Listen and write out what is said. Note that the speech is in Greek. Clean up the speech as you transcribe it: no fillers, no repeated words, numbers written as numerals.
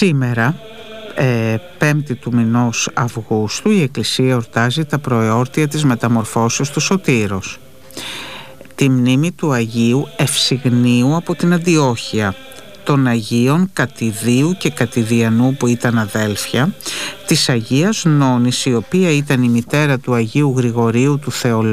Σήμερα, 5η του μηνός Αυγούστου, η Εκκλησία εορτάζει τα προεόρτια της μεταμορφώσεως του Σωτήρος. Τη μνήμη του Αγίου Ευσυγνίου από την Αντιόχεια, των Αγίων Κατηδίου και Κατηδιανού που ήταν αδέλφια, της Αγίας Νόνης η οποία ήταν η μητέρα του Αγίου Γρηγορίου του Θεολόγου